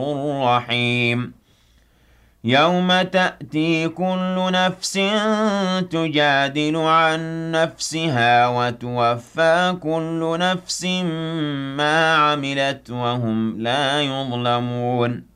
رحيم يوم تأتي كل نفس تجادل عن نفسها وتوفى كل نفس ما عملت وهم لا يظلمون